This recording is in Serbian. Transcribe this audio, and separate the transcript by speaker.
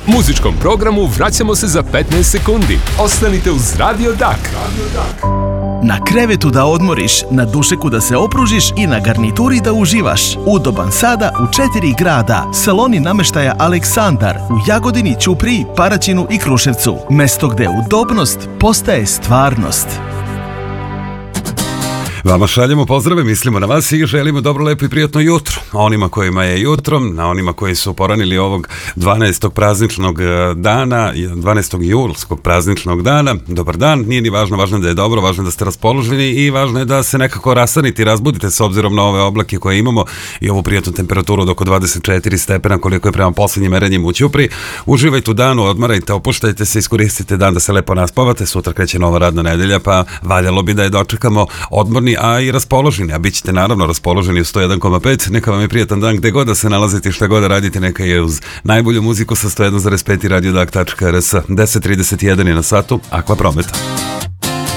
Speaker 1: Muzičkom programu vraćamo se za 15 sekundi. Ostanite uz Radio Dak.
Speaker 2: Na krevetu da odmoriš, na dušeku da se opružiš i na garnituri da uživaš. Udoban sada u 4 grada. Saloni nameštaja Aleksandar u Jagodini, Ćupriji, Paraćinu i Kruševcu. Mesto gde udobnost postaje stvarnost.
Speaker 3: Vama šaljemo pozdrave, mislimo na vas i želimo dobro, lepo i prijatno jutro. Onima kojima je jutro, na onima koji su poranili ovog 12. prazničnog dana, 12. julskog prazničnog dana, dobar dan, nije ni važno, važno je da je dobro, važno je da ste raspoloženi i važno je da se nekako rasanite i razbudite s obzirom na ove oblake koje imamo i ovu prijatnu temperaturu od oko 24 stepena koliko je prema poslednjim merenjima u Ćupriji. Uživajte u danu, odmarajte, opuštajte se, iskoristite dan da se lepo naspavate, sutra kreće nova radna nedelja, pa valjalo bi da je dočekamo odmorni, a i raspoloženi, a bit ćete naravno raspoloženi u 101,5, neka vam je prijatan dan gde god da se nalazite i šta god da radite, neka je uz najbolju muziku sa 101,5 i radiodak.rs. 10:31 je na satu, Aqua Prometa.